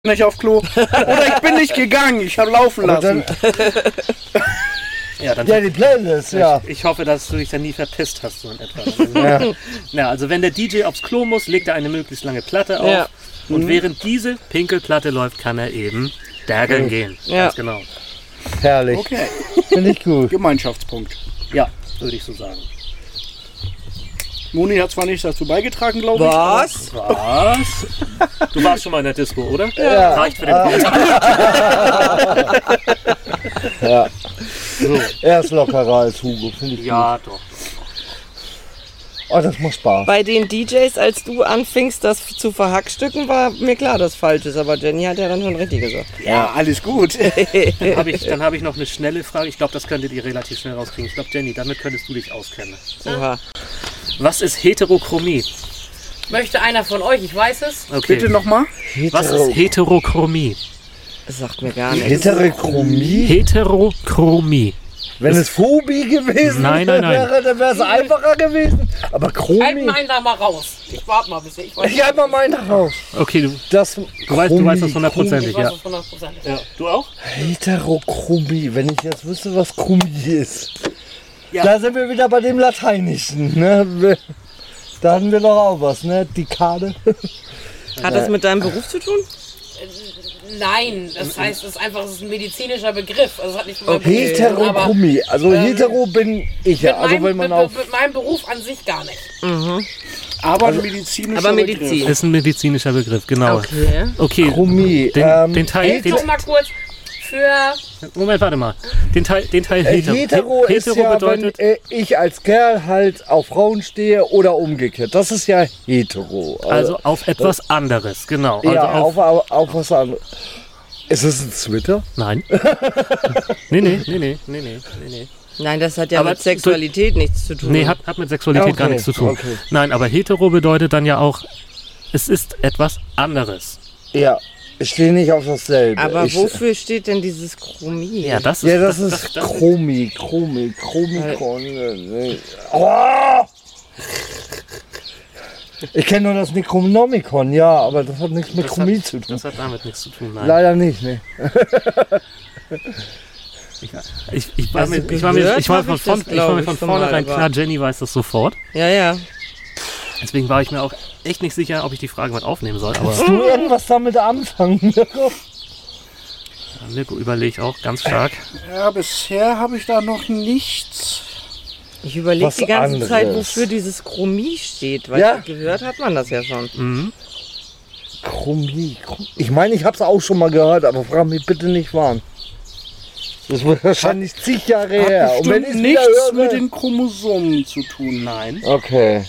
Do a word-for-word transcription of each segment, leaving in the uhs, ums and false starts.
nicht auf Klo. Oder ich bin nicht gegangen, ich habe laufen lassen. Ja, dann ja, die Playlist, ja. Ich, ich hoffe, dass du dich dann nie verpisst hast, so in etwa. Ja. Ja, also wenn der D J aufs Klo muss, legt er eine möglichst lange Platte auf. Ja. Und mhm. während diese Pinkelplatte läuft, kann er eben dageln gehen. Ja. Ganz genau. Herrlich. Okay. Finde ich gut. Gemeinschaftspunkt. Ja, würde ich so sagen. Moni hat zwar nichts dazu beigetragen, glaube ich. Was? Was? Du warst schon mal in der Disco, oder? Ja. Reicht für den Punkt. Ja. So. Er ist lockerer als Hugo, finde ich. Ja, gut. doch. Oh, das macht Spaß. Bei den D Js, als du anfingst, das zu verhackstücken, war mir klar, dass falsch ist. Aber Jenny hat ja dann schon richtig gesagt. Ja, alles gut. Dann habe ich, hab ich noch eine schnelle Frage. Ich glaube, das könntet ihr relativ schnell rauskriegen. Ich glaube, Jenny, damit könntest du dich auskennen. Oha. Was ist Heterochromie? Möchte einer von euch, ich weiß es. Okay. Bitte nochmal. Was ist Heterochromie? Das sagt mir gar nichts. Heterochromie? Heterochromie. Wenn es Phobie gewesen nein, nein, nein. wäre, dann wäre es einfacher gewesen. Aber Chromie... Halt meinen da mal raus. Ich warte mal bis ich... Ich halte mal meinen raus. Okay, du, das du, weißt, du weißt das hundertprozentig, ja. hundertprozentig. Ja. Du auch? Heterochromie. Wenn ich jetzt wüsste, was Chromie ist. Ja. Da sind wir wieder bei dem Lateinischen. Ne? Da hatten wir doch auch was, ne? Die Karte. Hat das mit deinem Beruf zu tun? Nein, das heißt, es ist einfach es ist ein medizinischer Begriff. Also, es hat nicht mit meinem Okay. Heterochromie. Also ähm, hetero bin ich ja. Also meinem, wenn man mit, auf mit meinem Beruf an sich gar nicht. Mhm. Aber also, ein medizinischer aber Medizin. Begriff. Ist ein medizinischer Begriff, genau. Okay. Okay. Chromie. Den, ähm, den Teil. Den, Guck mal kurz für... Moment, warte mal. Den Teil, den Teil äh, hetero. hetero, He- ist hetero ja, bedeutet. wenn äh, ich als Kerl halt auf Frauen stehe oder umgekehrt. Das ist ja hetero. Also auf etwas anderes, genau. Also ja, auf, auf, auf, auf was anderes. Ist es ein Twitter? Nein. nee, nee, nee, nee, nee, nee, nee. Nein, das hat ja Aber mit Sexualität nichts zu tun. Nee, hat, hat mit Sexualität Okay, gar nichts zu tun. okay. Nein, aber hetero bedeutet dann ja auch, es ist etwas anderes. Ja, ich stehe nicht auf dasselbe. Aber ich, wofür steht denn dieses Chromie? Ja, das ist, Ja, das, das, ist das, das Chromie, Chromie, Chromie, Chromie. Oh! Ich kenne nur das Necronomicon, ja, aber das hat nichts mit das Chromie hat, zu tun. Das hat damit nichts zu tun, nein. Leider nicht, ne. Ich, ich, war Also mir, ich war mir, ich war gehört von, hab ich von, das, ich war mir glaub von ich, schon mal, vornherein aber- klar, Jenny weiß das sofort. Ja, ja. Deswegen war ich mir auch echt nicht sicher, ob ich die Frage mit aufnehmen soll. Aber Willst du irgendwas damit anfangen? Mirko überlegt auch ganz stark. Ja, bisher habe ich da noch nichts. Ich überlege Was die ganze anderes. Zeit, wofür dieses Chromie steht. Weil Ja. gehört hat man das ja schon. Mhm. Chromie, Chromie. Ich meine, ich habe es auch schon mal gehört, aber frag mich bitte nicht wann. Das wird wahrscheinlich zig Jahre her. Hat Und wenn bestimmt ich nichts höre, mit den Chromosomen zu tun. Nein. Okay.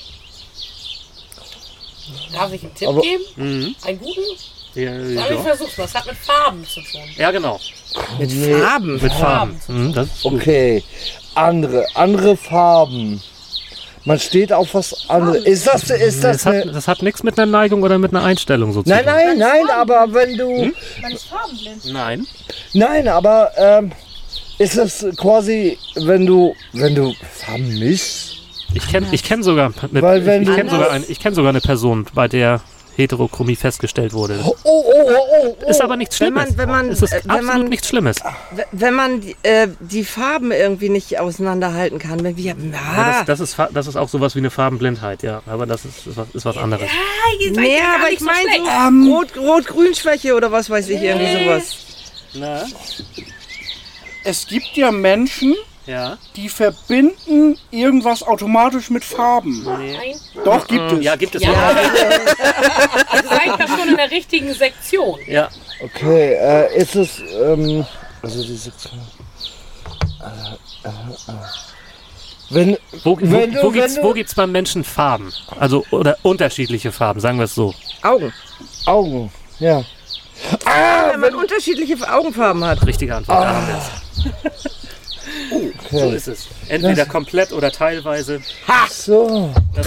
Darf ich einen Tipp Aber- geben? Mhm. Einen guten? Ja, Hab ich ja. versucht. Das hat mit Farben zu tun. ja, genau. Mit Nee. Farben. Mit Farben. Mhm, das ist gut. Okay. Andere, andere Farben. Man steht auf was anderes. Ist das, ist das Das hat, eine... das hat nichts mit einer Neigung oder mit einer Einstellung so zu Nein, tun. nein, nein, aber wenn du... Man ist farbenblind. Nein. Nein, aber ähm, ist es quasi, wenn du, wenn du Farben mischst? Ich kenne ich kenn sogar, eine, Weil wenn ich, du- ich kenn sogar, ein, ich kenn sogar eine Person, bei der Heterochromie festgestellt wurde. Oh, oh, oh, oh, oh. Ist aber nichts Wenn Schlimmes. man, wenn man, es ist äh, wenn absolut man, nichts Schlimmes. w- wenn man die, äh, die Farben irgendwie nicht auseinanderhalten kann, wenn wir, Ja, na, das, das, ist, fa- das ist auch sowas wie eine Farbenblindheit, ja. Aber das ist, ist, was, ist was anderes. Ah, ihr seid nee, ja gar aber nicht ich so meine schlecht. so Ähm. Rot, Rot-Grün-Schwäche oder was weiß ich, irgendwie sowas. Na? Es gibt ja Menschen, Ja. die verbinden irgendwas automatisch mit Farben. Nein. Doch, gibt es. Ja, gibt es Ja. auch. Ihr seid ja schon in der richtigen Sektion. Ja. Okay, äh, ist es, ähm, also diese... Äh, äh, äh. Wenn, Wo, wo, Wenn du- wo, gibt's, wenn du- wo gibt's beim Menschen Farben? Also, oder unterschiedliche Farben, sagen wir es so. Augen. Augen, ja. Wenn man unterschiedliche Augenfarben hat. Richtige Antwort, da haben wir es. So Okay. ist es. Entweder komplett oder teilweise. So, Das,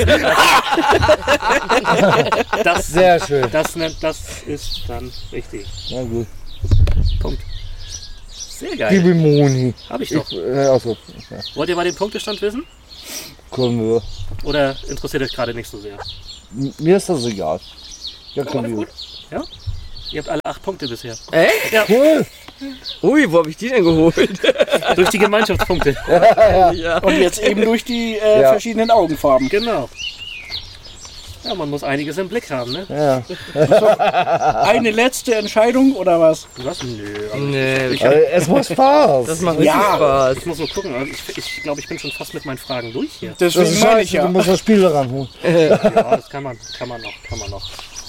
das, sehr schön. das, nennt, das ist dann richtig. Na gut. Punkt. Sehr geil. Liebe Moni. Hab ich doch. Ich, äh, also, ja, Wollt ihr mal den Punktestand wissen? können wir. Oder interessiert euch gerade nicht so sehr? M- Mir ist das egal. Ja, können wir. Ja? Ihr habt alle acht Punkte bisher. Echt? Ja. Cool. Ui, wo habe ich die denn geholt? Durch die Gemeinschaftspunkte. Ja. Und jetzt eben durch die äh, Ja. verschiedenen Augenfarben. Genau. Ja, man muss einiges im Blick haben, ne? Ja. Eine letzte Entscheidung oder was? Was? Nö. Also Nee, ich, Also, es macht Spaß. das macht richtig Ja. Spaß. ich muss nur gucken. Also ich ich glaube, ich bin schon fast mit meinen Fragen durch hier. Das Deswegen ist meine ich scheiße, ja. du musst das Spiel ranholen. Ja, das kann man, kann man noch, kann man noch.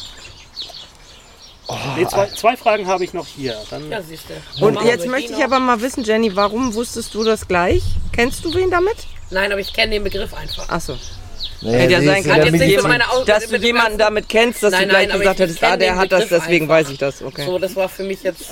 Nee, zwei, zwei Fragen habe ich noch hier. Dann, Ja, siehst du. Und Machen jetzt wir möchte die ich noch? aber mal wissen, Jenny, warum wusstest du das gleich? Kennst du wen damit? Nein, aber ich kenne den Begriff einfach. Achso. Nee, Hätte ja sie sein ist können, ja jetzt dass, nicht mit- für jemand, meine Au- dass du mit dem jemanden ganzen- damit kennst, dass Nein, du gleich nein, aber gesagt ich- ich hättest, ah, kenn der den hat das, Begriff deswegen einfach. weiß ich das. Okay. So, das war für mich jetzt.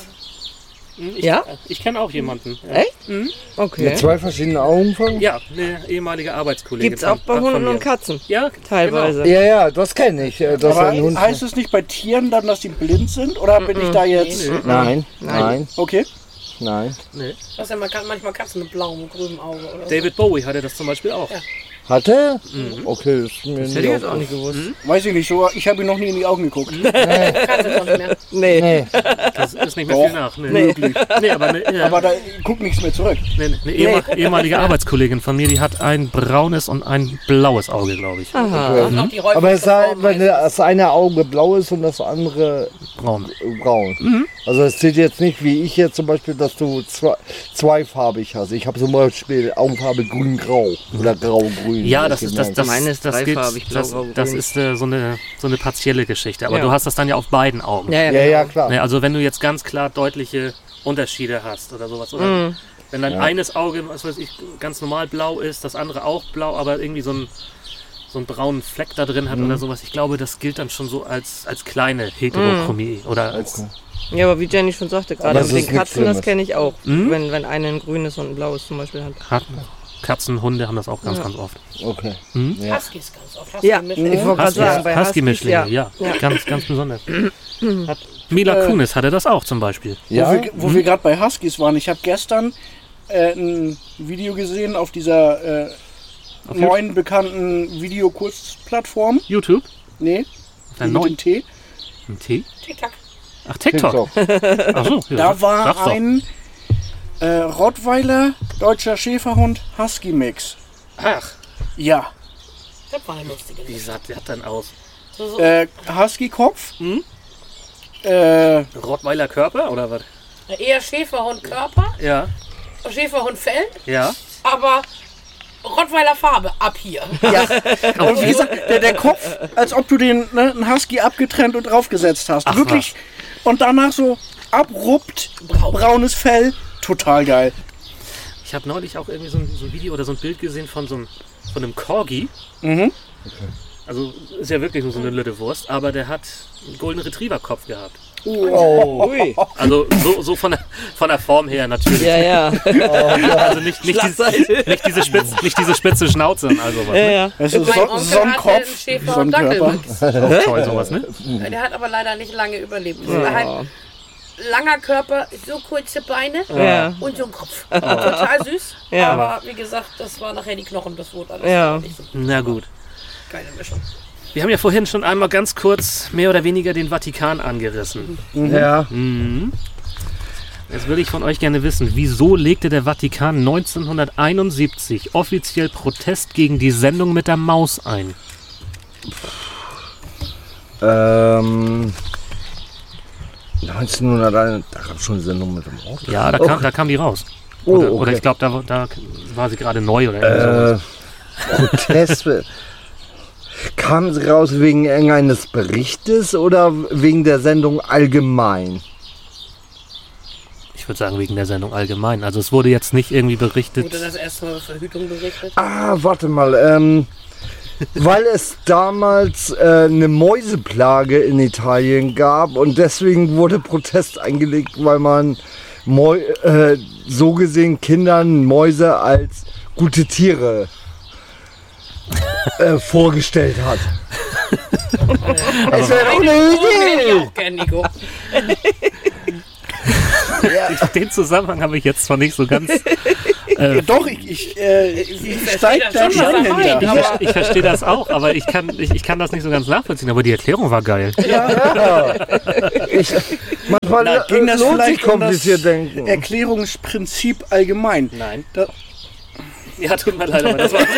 ich, Ja? Ich kenne auch jemanden. Ja, Echt? Okay. Mit zwei verschiedenen Augenfarben? ja eine ehemalige Arbeitskollegin. Gibt's auch bei von- von Hunden mir. und Katzen? Ja, Teilweise. Ja, ja, das kenne ich. äh, Das Aber ein Hund. heißt es nicht bei Tieren dann, dass die blind sind? Oder bin ich da jetzt... Genau. Nein, nein, Okay. nein. Genau. Nee. Das ist ja man- manchmal Katzen mit blauem und grünem Auge oder so. David Bowie hatte das zum Beispiel auch. Ja. Hatte? Okay, das ist mir Das nicht hätte ich jetzt auch aufgefallen. nicht gewusst. Weiß ich nicht, so, ich habe ihm noch nie in die Augen geguckt. Kannst du doch nicht mehr. Nee. Nee. Das ist nicht mehr Doch. viel nach. Nee, nee. nee aber eine, äh, Aber da guckt nichts mehr zurück. eine, eine ehema ehemalige Arbeitskollegin von mir, die hat ein braunes und ein blaues Auge, glaube ich. Aha. Und auch die Aber es häufigste sei, Form wenn heißt- das eine Auge blau ist und das andere Braun. braun. Also es zählt jetzt nicht wie ich jetzt zum Beispiel, dass du zwei, zweifarbig hast. Ich habe zum Beispiel Augenfarbe grün-grau oder grau-grün. Ja, das ist das, das, Meine ist das, gilt, dreifarbig, blau, das, grau, das grün. ist äh, so, eine, so eine partielle Geschichte. Aber Ja. du hast das dann ja auf beiden Augen. Ja, ja, Ja, ja, klar. Ne, also wenn du jetzt ganz klar deutliche Unterschiede hast oder sowas. Oder Mhm. wenn dann eines Auge, was weiß ich, ganz normal blau ist, das andere auch blau, aber irgendwie so ein so einen braunen Fleck da drin hat oder sowas. Ich glaube, das gilt dann schon so als, als kleine Heterochromie. Oder als, Ja, aber wie Jenny schon sagte, gerade Das mit den ist nichts Katzen, das Schlimmes. kenne ich auch. Wenn, wenn eine ein grünes und ein blaues zum Beispiel hat. hat, Katzen, Hunde haben das auch ganz, ganz oft. Okay. Hm? Huskies ganz oft. Ja, Husky-Mischling. ich wollte gerade Husky, sagen, bei Husky-Mischlinge, Huskies, ja. ja. Ganz, ganz besonders. Hat Mila Kunis hatte das auch zum Beispiel. Ja, Wo wir, wo wir gerade bei Huskies waren. Ich habe gestern äh, ein Video gesehen auf dieser äh, Auf neuen bekannten Videokurzplattform. YouTube? Nee, Dein die mit neuen dem T. Ein Tee? Tic-Tac. Ach, TikTok. TikTok. Ach so, ja, Da sag's war doch. ein äh, Rottweiler, deutscher Schäferhund, Husky-Mix. Ach, Ja, Das war eine lustige wie Liste. sah der dann aus? So, so. äh, Husky-Kopf. Hm? Äh, Rottweiler Körper oder was? Eher Schäferhund-Körper, Ja, Schäferhund-Fell, ja. aber Rottweiler Farbe ab hier. ja. Und wie gesagt, der, der Kopf, als ob du den ne, einen Husky abgetrennt und draufgesetzt hast. Ach, Wirklich. Und danach so abrupt, Braun. braunes Fell. Total geil. Ich habe neulich auch irgendwie so ein, so ein Video oder so ein Bild gesehen von so einem, von einem Corgi. Mhm. Also ist ja wirklich nur so eine lütte Wurst, aber der hat einen Golden Retriever Kopf gehabt. Oh. Ui. Also so, so von, der, von der Form her natürlich. Ja, ja. Also nicht, nicht, diese, nicht, diese spitz, nicht diese spitze Schnauze und all sowas. ja, Ne? ja. Das ist Mein so, Onkel so ein hatte Kopf, einen so Schäfer- ein und Körper. Dackelmix. Auch toll sowas, ne? Der hat aber leider nicht lange überlebt. Der hat langer Körper, so kurze Beine Ja. und so ein Kopf. Total süß. Ja. Aber wie gesagt, das war nachher die Knochen, das wurde alles Ja. nicht so Na gut. geile Mischung. Wir haben ja vorhin schon einmal ganz kurz mehr oder weniger den Vatikan angerissen. Ja. Mhm. Jetzt würde ich von euch gerne wissen, wieso legte der Vatikan neunzehnhunderteinundsiebzig offiziell Protest gegen die Sendung mit der Maus ein? Ähm. neunzehnhundert, da gab es schon eine Sendung mit dem Auto. Ja, da kam, da kam die raus. Oh, Oder, okay. oder ich glaube, da, da war sie gerade neu oder irgendwie Äh, Protest. Kamen sie raus wegen irgendeines Berichtes oder wegen der Sendung allgemein? Ich würde sagen, wegen der Sendung allgemein. Also es wurde jetzt nicht irgendwie berichtet. Wurde das erste Mal Verhütung berichtet? Ah, warte mal. Ähm, weil es damals äh, eine Mäuseplage in Italien gab und deswegen wurde Protest eingelegt, weil man Mäu äh, so gesehen Kindern Mäuse als gute Tiere äh, vorgestellt hat. Es wäre doch eine Den Idee. ich auch kennen, Nico. Den Zusammenhang habe ich jetzt zwar nicht so ganz Äh, Ja, doch, ich, ich, äh, ich verstehe steig das da schon, was schon er meint, hinter. aber- Ich verstehe das auch, aber ich kann, ich, ich kann das nicht so ganz nachvollziehen. Aber die Erklärung war geil. Ich, manchmal Na, ging das lohnt sich vielleicht um das kompliziert denken. Erklärungsprinzip allgemein? Nein. Da, Ja, tut mir leid, aber das war.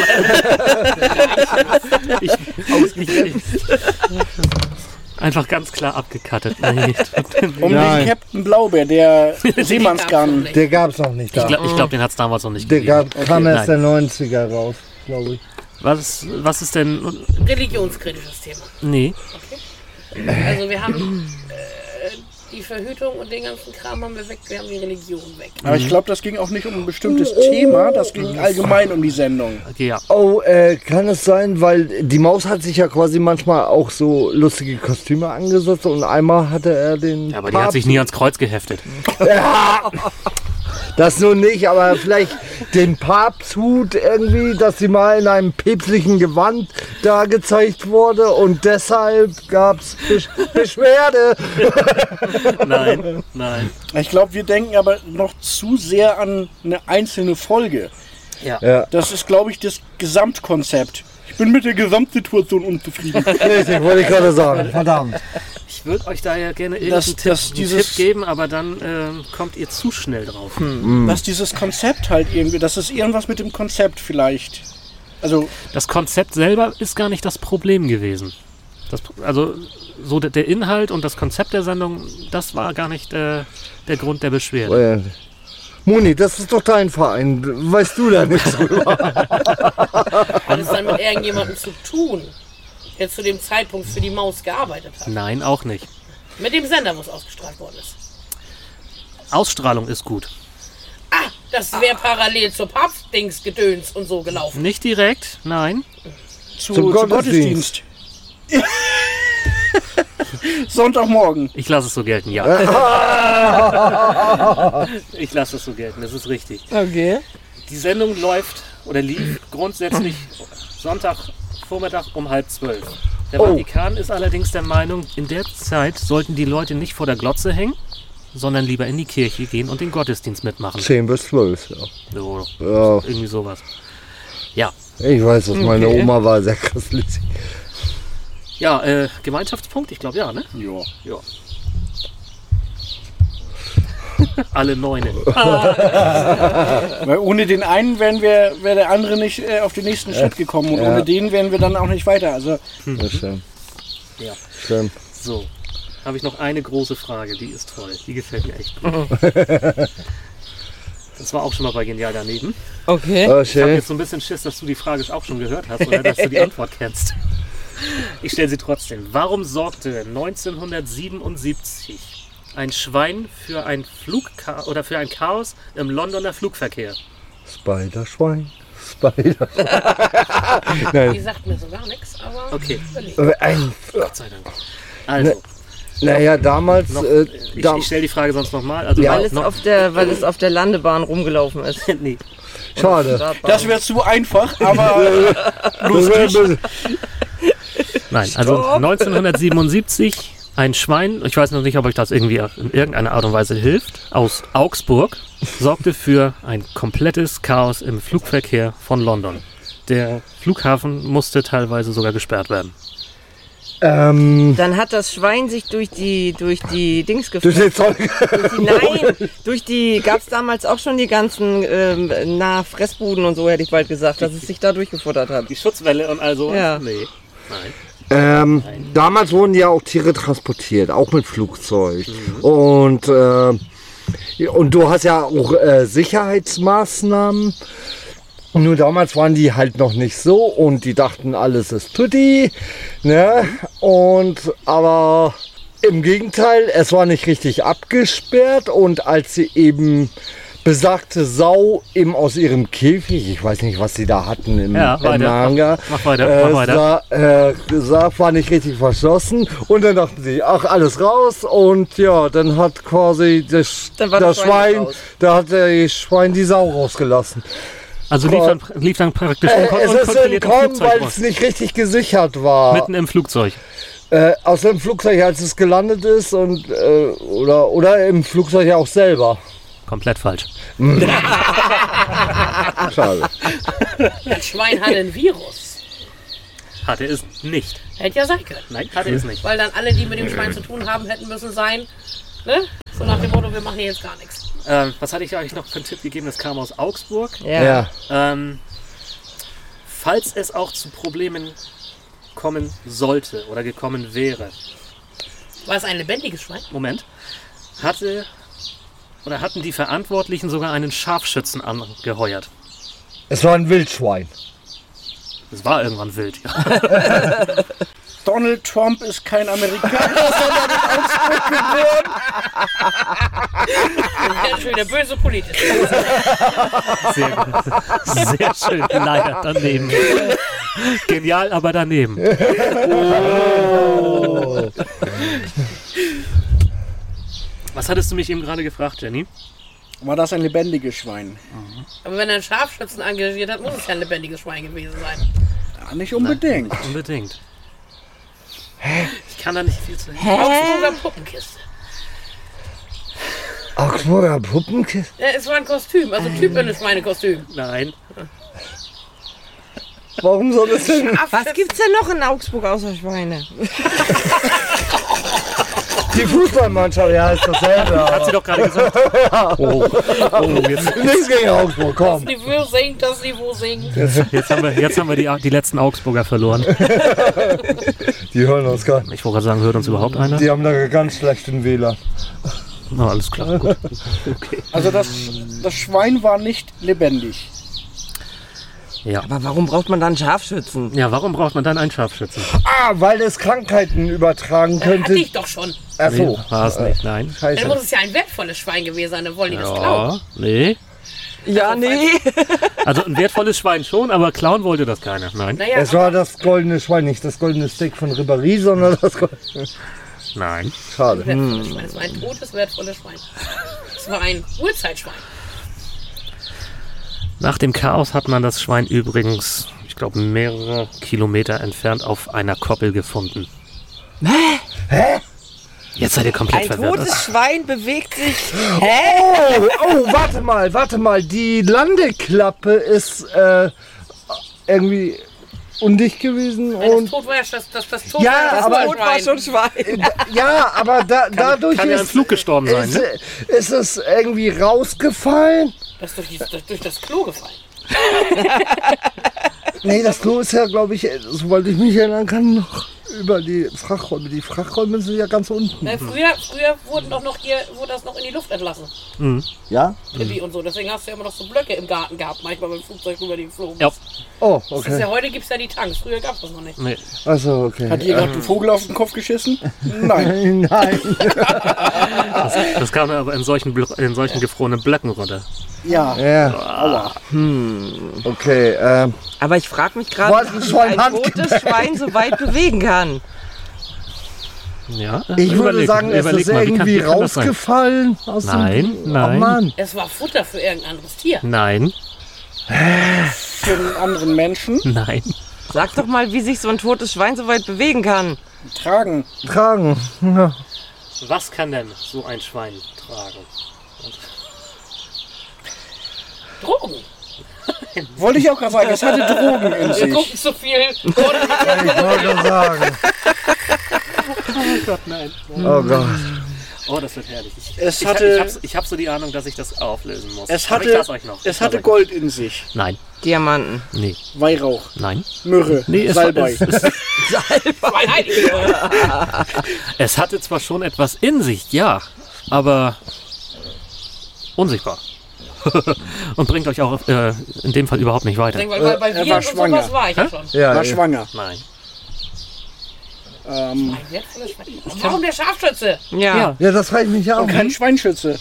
ich, ich, ich, einfach ganz klar abgekattet. Nee, um Nein. den Captain Blaubeer, der Seemannsgarn. Der gab's noch nicht ich da. glaube, glaub, den hat es damals noch nicht Der gegeben. gab, kam erst Nein. der neunziger raus, glaube ich. Was, was ist denn. Religionskritisches Thema. Nee. Also wir haben äh, die Verhütung und den ganzen Kram haben wir weg, wir haben die Religion weg. Aber ich glaube, das ging auch nicht um ein bestimmtes Thema, das ging allgemein um die Sendung. Okay, ja. Oh, äh, kann es sein, weil die Maus hat sich ja quasi manchmal auch so lustige Kostüme angesetzt und einmal hatte er den. Ja, aber die hat sich nie ans Kreuz geheftet. Das nun nicht, aber vielleicht den Papsthut irgendwie, dass sie mal in einem päpstlichen Gewand da gezeigt wurde und deshalb gab es Besch Beschwerde. Nein, nein. Ich glaube, wir denken aber noch zu sehr an eine einzelne Folge. Ja. Ja, Das ist, glaube ich, das Gesamtkonzept. Ich bin mit der Gesamtsituation unzufrieden. richtig, wollte ich gerade sagen. Verdammt. Ich würde euch da ja gerne Das- irgendeinen Tipp, das- einen dieses- Tipp geben, aber dann ähm, kommt ihr zu schnell drauf. Dass dieses Konzept halt irgendwie, das ist irgendwas mit dem Konzept vielleicht. Also, Das Konzept selber ist gar nicht das Problem gewesen. Das, also so der, der Inhalt und das Konzept der Sendung, das war gar nicht äh, der Grund der Beschwerde. Äh, Moni, das ist doch dein Verein. Weißt du da nichts drüber? Hat es dann mit irgendjemandem zu tun, der zu dem Zeitpunkt für die Maus gearbeitet hat? Nein, auch nicht. Mit dem Sender, wo es ausgestrahlt worden ist. Ausstrahlung ist gut. Ah, das wäre parallel zur Papstdingsgedöns und so gelaufen. Nicht direkt, nein. zu, Zum zu Gottesdienst. Gottesdienst. Sonntagmorgen. Ich lasse es so gelten, ja. Ich lasse es so gelten, das ist richtig. Okay. Die Sendung läuft oder lief grundsätzlich Sonntagvormittag um halb zwölf. Der Oh. Vatikan ist allerdings der Meinung, in der Zeit sollten die Leute nicht vor der Glotze hängen, sondern lieber in die Kirche gehen und den Gottesdienst mitmachen. zehn bis zwölf, ja. So, Ja, irgendwie sowas. Ja, ich weiß, dass meine Okay. Oma war sehr christlich. ja äh, Gemeinschaftspunkt, ich glaube ja, ne? Ja. Ja. Alle Neune. Weil ohne den einen wären wir, wäre der andere nicht äh, auf den nächsten Schritt gekommen und Ja. ohne den wären wir dann auch nicht weiter. Also Das stimmt. Ja. Stimmt. So, habe ich noch eine große Frage, die ist toll. Die gefällt mir echt gut. Das war auch schon mal bei Genial daneben. Okay. Ich habe Okay. jetzt so ein bisschen Schiss, dass du die Frage auch schon gehört hast oder dass du die Antwort kennst. Ich stelle sie trotzdem. Warum sorgte neunzehnhundertsiebenundsiebzig ein Schwein für ein Flugcha oder für ein Chaos im Londoner Flugverkehr? Spider-Schwein. Spider. Die Nein. sagt mir so gar nichts, aber Okay, Ein, Gott sei Dank. Also, naja, damals. noch, Äh, ich, dam ich stelle die Frage sonst nochmal. Also, Ja. Weil es, noch, auf der, weil es auf der Landebahn rumgelaufen ist. nee. schade. das wäre zu einfach, aber lustig. Nein, also neunzehnhundertsiebenundsiebzig ein Schwein, ich weiß noch nicht, ob euch das irgendwie in irgendeiner Art und Weise hilft, aus Augsburg sorgte für ein komplettes Chaos im Flugverkehr von London. Der Flughafen musste teilweise sogar gesperrt werden. Ähm, Dann hat das Schwein sich durch die, durch die Dings durch gefressen. den Zeug. Durch die, nein, durch die gab es damals auch schon die ganzen ähm, na, Fressbuden und so, hätte ich bald gesagt, dass es sich da durchgefuttert hat. Die Schutzwelle und also? Ja. Nee. Nein. Ähm, damals wurden ja auch Tiere transportiert, auch mit Flugzeug. Und, äh, und du hast ja auch äh, Sicherheitsmaßnahmen. Nur damals waren die halt noch nicht so und die dachten, alles ist tutti. Ne? Und aber im Gegenteil, es war nicht richtig abgesperrt und als sie eben besagte Sau eben aus ihrem Käfig, ich weiß nicht, was sie da hatten im, Ja, im weiter. Hangar, Mach weiter, äh, mach weiter. Sah, äh, sah, war nicht richtig verschlossen und dann dachten sie, ach, alles raus und ja, dann hat quasi das, Dann war das das Schwein Schwein, raus. da hat der Schwein die Sau rausgelassen. Also lief dann, lief dann praktisch Äh, unkon- es ist unkontrolliert im entkommen, Flugzeug weil raus. es nicht richtig gesichert war. Mitten im Flugzeug. Äh, aus dem Flugzeug, als es gelandet ist und äh, oder, oder im Flugzeug ja auch selber. Komplett falsch. Schade. Das Schwein hat ein Virus. Hatte es nicht. Hätte ja sein können. Nein, hatte es nicht. Weil dann alle, die mit dem Schwein zu tun haben, hätten müssen sein, ne? So nach dem Motto, wir machen hier jetzt gar nichts. Ähm, was hatte ich euch noch für einen Tipp gegeben? Das kam aus Augsburg. Ja. Ja. Ähm, falls es auch zu Problemen kommen sollte oder gekommen wäre, War es ein lebendiges Schwein? Moment, hatte oder hatten die Verantwortlichen sogar einen Scharfschützen angeheuert. Es war ein Wildschwein. Es war irgendwann wild, ja. Donald Trump ist kein Amerikaner, sondern in Augsburg geboren. Ja, schön, der böse Politiker. Sehr gut. Sehr schön. Leider daneben. Genial, aber daneben. Oh. Was hattest du mich eben gerade gefragt, Jenny? War das ein lebendiges Schwein? Aber wenn er einen Scharfschützen engagiert hat, muss es ja ein lebendiges Schwein gewesen sein. Ja, nicht unbedingt. Unbedingt. Ich kann da nicht viel zu sagen. Augsburger Puppenkiste. Augsburger Puppenkiste? Ja, es war ein Kostüm, also ein Typ in einem Schweinekostüm. Nein. Warum soll das denn? Was gibt's denn noch in Augsburg außer Schweine? Die Fußballmannschaft, ja, ist dasselbe. Hat Aber sie doch gerade gesagt. Oh, oh jetzt, nichts gegen Augsburg, Das komm. Niveau singt, das Niveau singt. jetzt haben wir, jetzt haben wir die, die letzten Augsburger verloren. Die hören uns gar nicht. Ich wollte gerade sagen, hört uns überhaupt einer? Die haben da ganz schlechten W L A N. Na, alles klar, gut. Also das, das Schwein war nicht lebendig. Ja. Aber warum braucht man dann Scharfschützen? Ja, warum braucht man dann einen Scharfschützen? Ah, weil es Krankheiten übertragen Hatte könnte. ich doch schon. Achso. Nee, war es nicht, nein. Dann Scheiße. muss es ja ein wertvolles Schwein gewesen sein, dann wollen die das klauen. Ja, nee. Ja, nee. Also ein wertvolles Schwein schon, aber klauen wollte das keiner. Nein. Naja, Es war das goldene Schwein, nicht das goldene Steak von Ribéry, sondern das goldene. Nein. Schade. wertvolles Schwein. Es war ein totes, wertvolles Schwein. Es war ein Urzeitschwein. Nach dem Chaos hat man das Schwein übrigens, ich glaube, mehrere Kilometer entfernt auf einer Koppel gefunden. Hä? Jetzt seid ihr komplett Ein verwirrt. totes Schwein bewegt sich. Oh, oh, warte mal, warte mal. Die Landeklappe ist äh, irgendwie undicht gewesen Nein, das und Tod war ja das, das, das Tod Ja, war das aber- Tod war schon Schwein. ja, aber da, dadurch Kann ja im ist, Flug gestorben sein, ist, ne? ist es irgendwie rausgefallen. Das ist durch, die, durch, durch das Klo gefallen. Nee, das Klo ist ja, glaube ich, soweit ich mich erinnern kann, noch über die Frachträume. Die Frachträume sind ja ganz unten. Äh, früher früher wurden doch noch hier, wurde das noch in die Luft entlassen. Ja? Tippi und so. Deswegen hast du ja immer noch so Blöcke im Garten gehabt, manchmal beim Flugzeug rüber die geflogen. Ja. Oh, Das ist okay. ja, heute gibt es ja die Tanks. Früher gab es das noch nicht. Nee. Achso, okay. Hat ihr gerade einen Vogel auf den Kopf geschissen? Nein. Nein. Das kam aber in solchen, Blo- in solchen gefrorenen Blöcken runter. Ja. Ja, Aua. okay. Ähm, Aber ich frage mich Was gerade, ein wie sich Schwein ein hat totes gebellt. Schwein so weit bewegen kann. Ja, ich würde überleg- sagen, es überleg ist mal, wie kann- irgendwie wie kann das sein? rausgefallen. Aus Nein, dem, nein. Oh Mann. Es war Futter für irgendein anderes Tier. Nein, Für einen anderen Menschen nein. Sag doch mal, wie sich so ein totes Schwein so weit bewegen kann. tragen. Tragen. Ja. Was kann denn so ein Schwein tragen? Drogen. Wollte ich auch gerade sagen, es hatte Drogen in Wir sich. gucken zu viel. Ich wollte sagen. Oh Gott, nein. Oh Gott. Oh, das wird herrlich. Ich, Es ich, hatte- ich, hab's- ich habe so die Ahnung, dass ich das auflösen muss. Es Aber ich hatte, lass euch noch. Ich es lass hatte euch Gold in sich. noch. Nein, Diamanten. nee, Weihrauch, nein. Myrrhe, Nee, es, war, Salbei. es, es, Zwei Heilige. es hatte zwar schon etwas in sich, ja, aber unsichtbar. Und bringt euch auch äh, in dem Fall überhaupt nicht weiter. Weil bei, bei Er war Viren und schwanger. sowas war ich ja schon. Ja, War ja. schwanger. Nein. Ähm, Ein wertvolles Schwein. Warum der Scharfschütze? Ja. Ja, ja, das frage ich mich auch. kein Schweinschütze.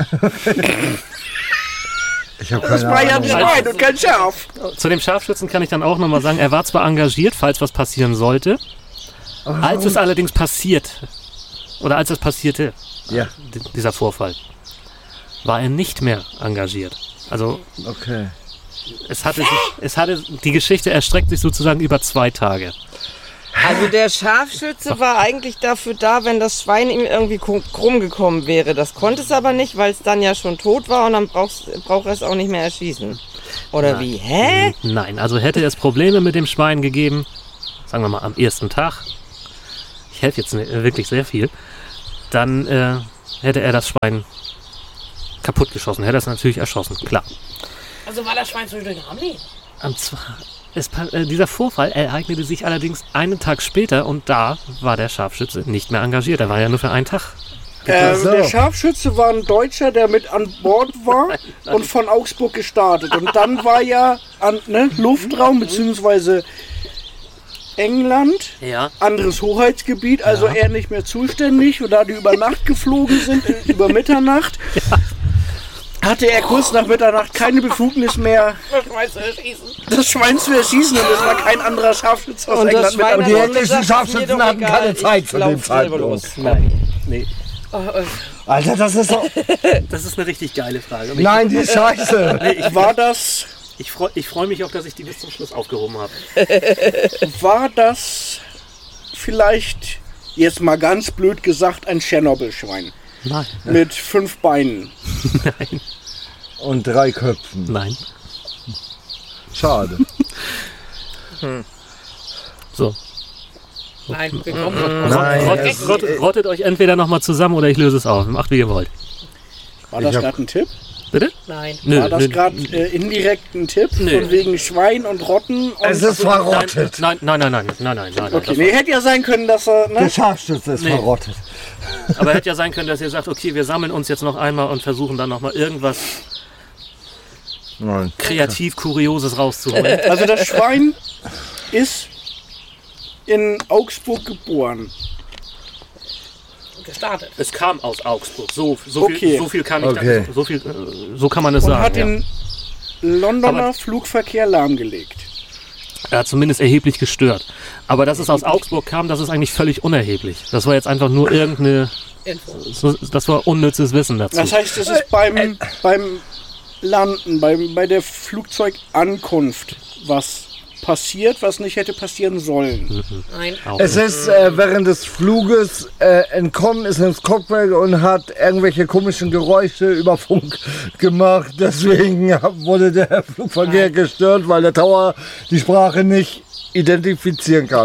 Ich habe Das keine war ja ein Ahnung. Schwein und kein Schaf. zu dem Scharfschützen kann ich dann auch nochmal sagen, er war zwar engagiert, falls was passieren sollte, als es allerdings passiert, oder als es passierte, Ja, d- dieser Vorfall, war er nicht mehr engagiert. Also okay. es hatte, sich, es hatte die Geschichte erstreckt sich sozusagen über zwei Tage. Also der Scharfschütze war eigentlich dafür da, wenn das Schwein ihm irgendwie krumm gekommen wäre. Das konnte es aber nicht, weil es dann ja schon tot war und dann braucht er es auch nicht mehr erschießen. Oder Nein. wie? Hä? Nein, also hätte es Probleme mit dem Schwein gegeben, sagen wir mal am ersten Tag, ich helfe jetzt wirklich sehr viel, dann äh, hätte er das Schwein kaputt geschossen, hätte es natürlich erschossen, klar. Also war das Schwein zwischendurch noch am Leben? Am zwei, es, äh, dieser Vorfall ereignete sich allerdings einen Tag später und da war der Scharfschütze nicht mehr engagiert. Er war ja nur für einen Tag. Äh, so. Der Scharfschütze war ein Deutscher, der mit an Bord war Nein, nein. und von Augsburg gestartet. Und dann war ja an, ne, Luftraum bzw. England, Ja. anderes Hoheitsgebiet, also Ja. er nicht mehr zuständig. Und da die über Nacht geflogen sind, äh, über Mitternacht, hatte er kurz nach Mitternacht keine Befugnis mehr, Das Schwein zu erschießen. das Schwein zu erschießen. Und es war kein anderer Scharfschütze aus Und das England mit Schwein an Und die Bord. englischen gesagt, Scharfschützen mir doch hatten egal, keine Zeit ich zu lauf dem selber Zeitpunkt. los. Nein. Nee, Oh, oh. Alter, das ist doch... das ist eine richtig geile Frage. Und ich, Nein, die ist scheiße. nee, ich, War das, ich freue ich freu mich auch, dass ich die bis zum Schluss aufgehoben habe. war das vielleicht, jetzt mal ganz blöd gesagt, ein Tschernobyl-Schwein Nein. mit fünf Beinen? Nein. Und drei Köpfen. Nein. Schade. So. Nein, wir kommen Nein, Rott, es- rott, rottet euch entweder nochmal zusammen oder ich löse es auf. Macht wie ihr wollt. War das Ich hab- gerade ein Tipp? Bitte? Nein. Nö, War das nö. gerade äh, indirekt ein Tipp? Nö. Von wegen Schwein und Rotten? Und Es ist verrottet. Nein, nein, nein, nein, nein, nein, nein. Okay, das nee, hätte ja sein können, dass er. Der Ne? Scharfschütze ist Nee. verrottet. war, aber hätte ja sein können, dass ihr sagt, okay, wir sammeln uns jetzt noch einmal und versuchen dann nochmal irgendwas Nein. kreativ Kurioses rauszuholen. Also das Schwein ist in Augsburg geboren. Gestartet. Es kam aus Augsburg. So, so, viel, Okay. so viel kann ich Okay. da, so viel, äh, so kann man es Und sagen. hat ja. den Londoner Aber- Flugverkehr lahmgelegt. Er hat zumindest erheblich gestört. Aber dass es aus Augsburg kam, das ist eigentlich völlig unerheblich. Das war jetzt einfach nur irgendeine, Info. so- das war unnützes Wissen dazu. Das heißt, es ist beim, beim Landen, beim, bei der Flugzeugankunft was passiert, was nicht hätte passieren sollen. Nein. Auch Es nicht. ist äh, während des Fluges äh, entkommen, ist ins Cockpit und hat irgendwelche komischen Geräusche über Funk gemacht. Deswegen wurde der Flugverkehr gestört, weil der Tower die Sprache nicht identifizieren kann.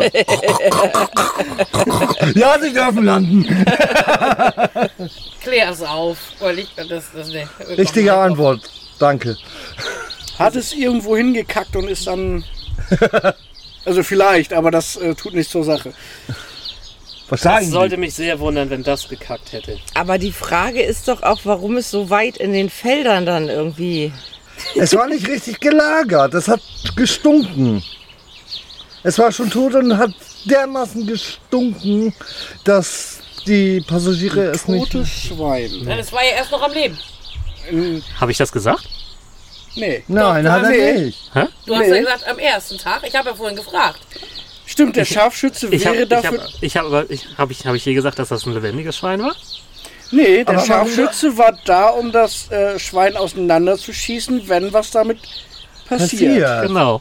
Ja, sie dürfen landen. Klär es auf. Weil ich, das, das, nee. Richtige Antwort. Danke. Hat es irgendwo hingekackt und ist dann. Also vielleicht, aber das äh, tut nichts zur Sache. Das Wahrscheinlich. sollte mich sehr wundern, wenn das gekackt hätte. Aber die Frage ist doch auch, warum es so weit in den Feldern dann irgendwie... Es war nicht richtig gelagert. Es hat gestunken. Es war schon tot und hat dermaßen gestunken, dass die Passagiere es nicht... Totes Schwein. Nein, es war ja erst noch am Leben. Ähm, Habe ich das gesagt? Nee. Nein, Doch, hat er nee. nicht. Du hast Nee. ja gesagt, am ersten Tag. Ich habe ja vorhin gefragt. Stimmt, der Scharfschütze Ich habe wäre ich hab, dafür. ich hab, aber ich, hab ich, hab ich hier gesagt, dass das ein lebendiges Schwein war? Nee, der Aber warum- Scharfschütze war da, um das äh, Schwein auseinanderzuschießen, wenn was damit passiert. Passiert. Genau.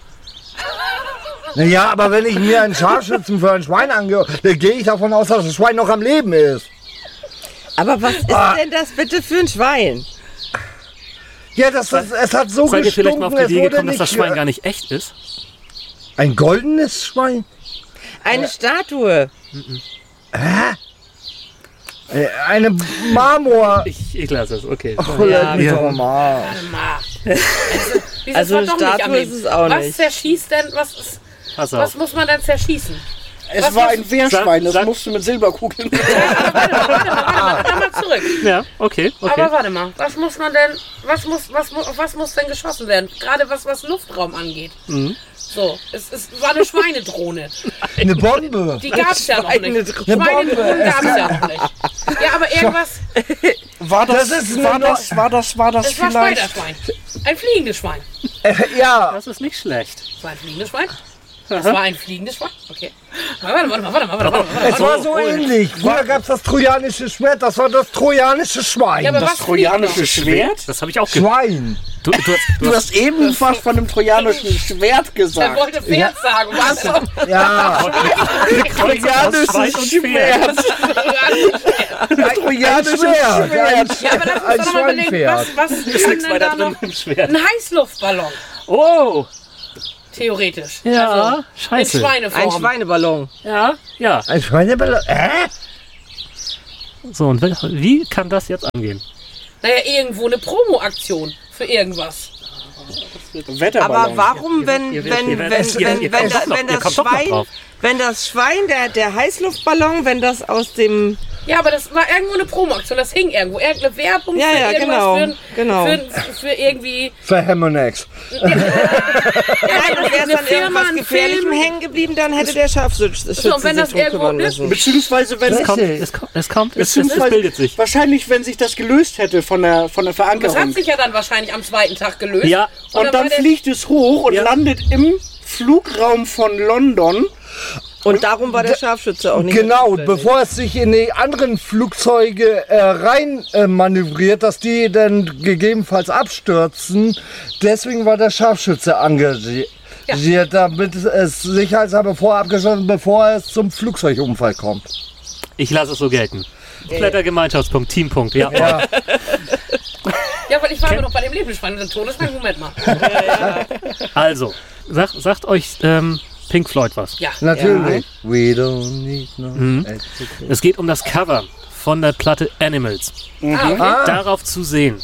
Naja, aber wenn ich mir einen Scharfschützen für ein Schwein angehöre, dann gehe ich davon aus, dass das Schwein noch am Leben ist. Aber was ist Ah. denn das bitte für ein Schwein? Ja, das, das, es hat so Seid ihr vielleicht mal gestunken, auf die es Idee wurde gekommen, dass das nicht... Schwein gar nicht echt ist? Ein goldenes Schwein? Eine Statue. Äh, Eine Marmor... Ich, ich lasse es, okay. Oh, Ja, leck mich ja. doch am Arsch. Warte mal. Also, dieses Also war eine doch nicht am Statue Leben. ist es auch Was nicht. zerschießt denn, was, ist, Pass was auf. muss man denn zerschießen? Es Was war muss- ein Wehrschwein, das Sag- musst du mit Silberkugeln. Warte mal, warte mal, warte mal zurück. Ja, okay, okay. Aber warte mal, was muss man denn, was muss, was, mu- auf was muss denn geschossen werden? Gerade was, was Luftraum angeht. Mhm. So, es, es war eine Schweinedrohne. Eine Bombe. Die gab es ja noch nicht. Schweinedrohne. Schweinedrohnen gab es ja noch nicht. Ja, aber irgendwas, War das, Das ist war eine das, war das, war das es war vielleicht. Spiderschwein. Ein fliegendes Schwein. Äh, ja, Das ist nicht schlecht. Es war ein fliegendes Schwein. Es war ein fliegendes Schwein. Okay. Warte mal, warte mal, warte mal, warte mal. Warte mal. es war so ähnlich. Früher gab es das trojanische Schwert, das war das trojanische Schwein. Ja, aber Das was trojanische fliegt Schwert? Das habe ich auch ge Schwein. Du, du, hast, du Du hast, hast eben was von einem trojanischen Schwert Er gesagt. wollte Pferd sagen. Was? Ja, Trojanisches Schwein und Schwert. ein Trojanisches Schwert. Schwert. Ja, aber lass Ein uns doch mal überlegen, was, Schweinpferd. was ist kann nichts denn weiter da drin noch? im Schwert. Ein Heißluftballon, Oh, theoretisch. ja, Also, in scheiße. Schweineform. Ein Schweineballon. Ja, ja. Ein Schweineballon. Hä? So, und wie- wie kann das jetzt angehen? Naja, irgendwo eine Promo-Aktion für irgendwas. Wetterballon. Aber warum, wenn, Ihr- wenn, ihr- wenn, ihr- wenn, ihr wenn, kommt da- doch noch- wenn ihr das kommt doch noch Schwein, drauf. wenn das Schwein, der, der Heißluftballon, wenn das aus dem, Ja, aber das war irgendwo eine Promo-Aktion, das hing irgendwo. Irgendeine Werbung Ja, für ja, irgendwas, genau, für, genau. Für, für irgendwie... Für Hamonex. ja, das wäre eine dann Firma, irgendwas ein Gefährlichem Film. hängen geblieben, dann hätte der Scharfschütze So, und wenn das sich drum irgendwo kümmern ist, müssen. Beziehungsweise, wenn Es kommt, es kommt, es kommt, es, es, es Beziehungsweise- bildet sich. wahrscheinlich, wenn sich das gelöst hätte von der, von der Das hat Verankerung. sich ja dann wahrscheinlich am zweiten Tag gelöst. Ja, Und dann war der- fliegt es hoch und Ja. landet im Flugraum von London. Und darum war der Scharfschütze auch nicht Genau, zuständig. bevor es sich in die anderen Flugzeuge äh, rein äh, manövriert, dass die dann gegebenenfalls abstürzen. Deswegen war der Scharfschütze engagiert, damit es sicherheitshalber vorher abgeschossen, bevor es zum Flugzeugunfall kommt. Ich lasse es so gelten. Kompletter Gemeinschaftspunkt, Teampunkt, ja. Ja, Ja, weil ich war aber noch bei dem Lebensschwein und Todesschwein. Moment mal. Also, sag, sagt euch ähm, Pink Floyd was. Ja. natürlich. We don't need no Mhm. education. Es geht um das Cover von der Platte Animals. Ah, okay. Ah, Darauf zu sehen.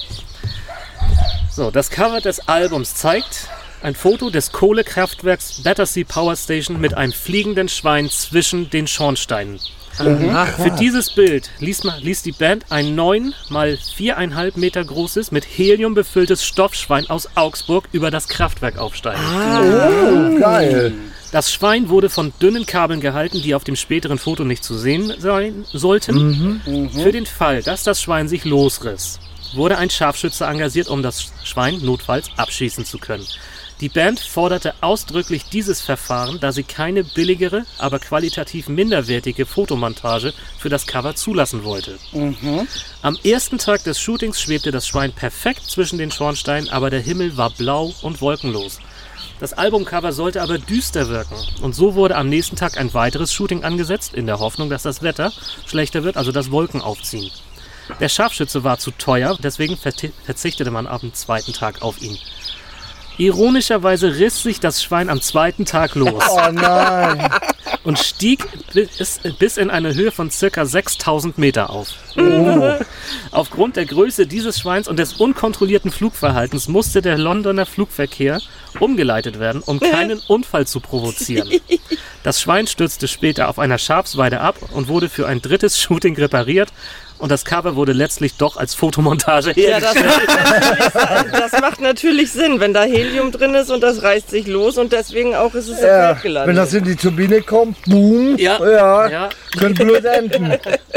So, das Cover des Albums zeigt ein Foto des Kohlekraftwerks Battersea Power Station mit einem fliegenden Schwein zwischen den Schornsteinen. Für dieses Bild ließ, man, ließ die Band ein neun mal viereinhalb Meter großes, mit Helium befülltes Stoffschwein aus Augsburg über das Kraftwerk aufsteigen. oh, geil. Das Schwein wurde von dünnen Kabeln gehalten, die auf dem späteren Foto nicht zu sehen sein sollten. Für den Fall, dass das Schwein sich losriss, wurde ein Scharfschütze engagiert, um das Schwein notfalls abschießen zu können. Die Band forderte ausdrücklich dieses Verfahren, da sie keine billigere, aber qualitativ minderwertige Fotomontage für das Cover zulassen wollte. Am ersten Tag des Shootings schwebte das Schwein perfekt zwischen den Schornsteinen, aber der Himmel war blau und wolkenlos. Das Albumcover sollte aber düster wirken und so wurde am nächsten Tag ein weiteres Shooting angesetzt, in der Hoffnung, dass das Wetter schlechter wird, also das Wolken aufziehen. Der Scharfschütze war zu teuer, deswegen verti- verzichtete man am zweiten Tag auf ihn. Ironischerweise riss sich das Schwein am zweiten Tag los Oh nein. und stieg bis, bis in eine Höhe von ca. sechstausend Meter auf. Aufgrund der Größe dieses Schweins und des unkontrollierten Flugverhaltens musste der Londoner Flugverkehr umgeleitet werden, um keinen Unfall zu provozieren. Das Schwein stürzte später auf einer Schafsweide ab und wurde für ein drittes Shooting repariert. Und das Cover wurde letztlich doch als Fotomontage Ja, das hergestellt. macht, das macht natürlich Sinn, wenn da Helium drin ist und das reißt sich los und deswegen auch ist es im Ja, Feld gelandet. wenn das in die Turbine kommt, boom, Ja. ja, Ja, könnte blöd enden.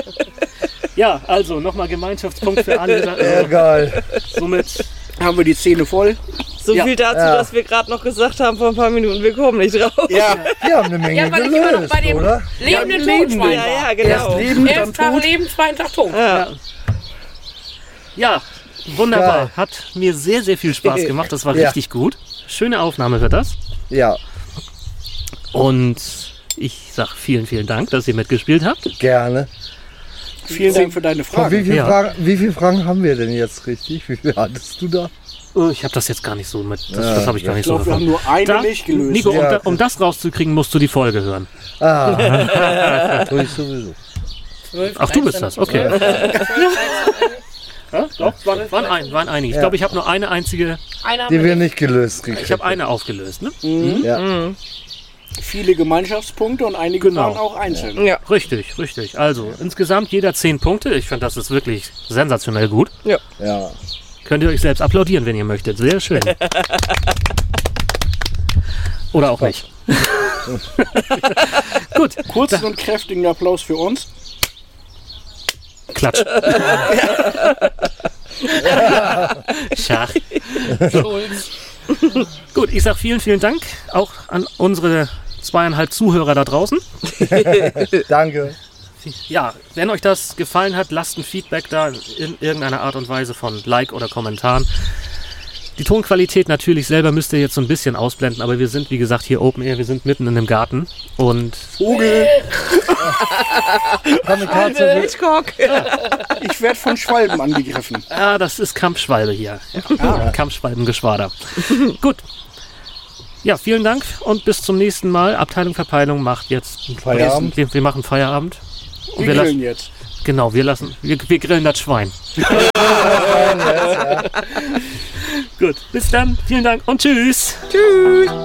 ja, also nochmal Gemeinschaftspunkt für alle. Ja, Also, geil. somit, Haben wir die Zähne voll? so Ja. viel dazu, Ja. dass wir gerade noch gesagt haben vor ein paar Minuten, wir kommen nicht drauf. Ja. Wir haben eine Menge Ja, weil ich immer noch gelöst, bei dem oder? lebenden Ja, lebende. Todschwein Ja, war. ja, genau. Leben, dann Erst Tag tot. leben, zweiten Tag tot. Ja. ja, wunderbar. Geil. Hat mir sehr, sehr viel Spaß gemacht. Das war Ja. richtig gut. Schöne Aufnahme für das. Ja, Und ich sag vielen, vielen Dank, dass ihr mitgespielt habt. gerne. Vielen Dank für deine Von wie Frage. viele Ja. Fragen, wie viele Fragen haben wir denn jetzt richtig? Wie viele hattest du da? Oh, ich habe das jetzt gar nicht so mit. Das, das habe ich gar Ich nicht so glaube, wir haben gefunden. nur eine Da, nicht gelöst. Nico, um, Ja. da, um das rauszukriegen, musst du die Folge hören. Ah, tue ich sowieso. zwölf, Ach, du bist dreizehn, das, okay. zwölf, zwölf, Ja, doch, waren, waren, ein, waren einige. Ich Ja. glaube, ich habe nur eine einzige. Einer Die haben wir wir nicht gelöst gekriegt. Ich habe eine aufgelöst, ne? Ja. Viele Gemeinschaftspunkte und einige Genau. waren auch einzeln. Ja. Richtig, richtig. Also insgesamt jeder zehn Punkte. Ich finde, das ist wirklich sensationell gut. Ja. Könnt ihr euch selbst applaudieren, wenn ihr möchtet. Sehr schön. Oder auch nicht. Gut, Kurzen und kräftigen Applaus für uns. Klatsch. Schach. Schulz. Gut, ich sag vielen, vielen Dank auch an unsere zweieinhalb Zuhörer da draußen. Danke. Ja, wenn euch das gefallen hat, lasst ein Feedback da in irgendeiner Art und Weise von Like oder Kommentaren. Die Tonqualität natürlich selber müsst ihr jetzt so ein bisschen ausblenden, aber wir sind, wie gesagt, hier Open Air, wir sind mitten in einem Garten und... Vogel! Hitchcock. Ich werde von Schwalben angegriffen. Ja, das ist Kampfschwalbe hier. Ja, Kampfschwalbengeschwader. Gut. Ja, vielen Dank und bis zum nächsten Mal. Abteilung Verpeilung macht jetzt Feierabend. Wir, wir machen Feierabend. Und Wir wir grillen lassen, jetzt. genau, wir lassen, wir, wir grillen das Schwein. Gut, bis dann. Vielen Dank und tschüss. Tschüss.